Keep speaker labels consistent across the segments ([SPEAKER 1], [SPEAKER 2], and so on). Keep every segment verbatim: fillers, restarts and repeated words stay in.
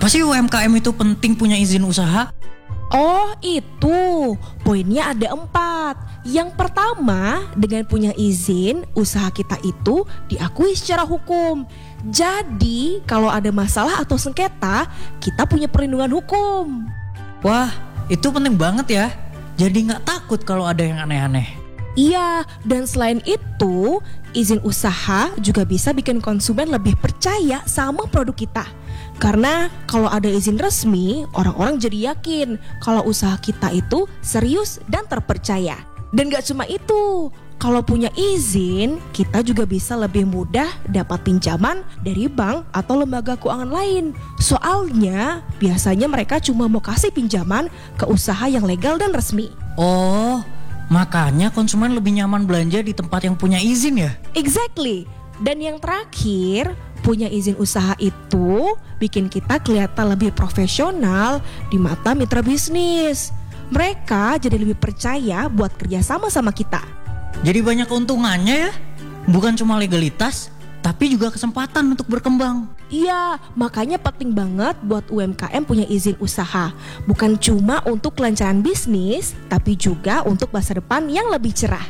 [SPEAKER 1] Kenapa sih U M K M itu penting punya izin usaha?
[SPEAKER 2] Oh itu, poinnya ada empat. Yang pertama, dengan punya izin, usaha kita itu diakui secara hukum. Jadi kalau ada masalah atau sengketa, kita punya perlindungan hukum.
[SPEAKER 1] Wah, itu penting banget ya. Jadi gak takut kalau ada yang aneh-aneh.
[SPEAKER 2] Iya, dan selain itu, izin usaha juga bisa bikin konsumen lebih percaya sama produk kita. Karena kalau ada izin resmi, orang-orang jadi yakin kalau usaha kita itu serius dan terpercaya. Dan gak cuma itu, kalau punya izin, kita juga bisa lebih mudah dapat pinjaman dari bank atau lembaga keuangan lain. Soalnya, biasanya mereka cuma mau kasih pinjaman ke usaha yang legal dan resmi.
[SPEAKER 1] Oh, makanya konsumen lebih nyaman belanja di tempat yang punya izin ya?
[SPEAKER 2] Exactly. Dan yang terakhir, punya izin usaha itu bikin kita kelihatan lebih profesional di mata mitra bisnis. Mereka jadi lebih percaya buat kerja sama sama kita.
[SPEAKER 1] Jadi banyak keuntungannya ya? Bukan cuma legalitas, tapi juga kesempatan untuk berkembang.
[SPEAKER 2] Iya, makanya penting banget buat U M K M punya izin usaha. Bukan cuma untuk kelancaran bisnis, tapi juga untuk masa depan yang lebih cerah.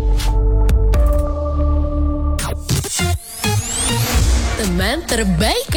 [SPEAKER 3] Teman terbaik